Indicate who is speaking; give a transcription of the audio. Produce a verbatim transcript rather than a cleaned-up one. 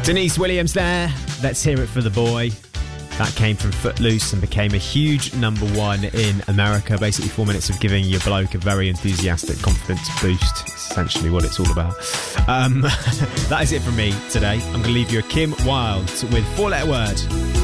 Speaker 1: Denise Williams there. Let's hear it for the boy. That came from Footloose and became a huge number one in America. Basically four minutes of giving your bloke a very enthusiastic confidence boost. It's essentially what it's all about. Um, that is it from me today. I'm going to leave you a Kim Wilde with Four Letter Word.